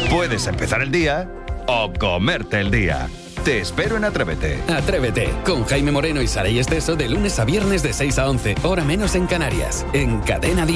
Puedes empezar el día o comerte el día. Te espero en Atrévete. Atrévete, con Jaime Moreno y Saray Esteso de lunes a viernes de 6 a 11, hora menos en Canarias, en Cadena 10.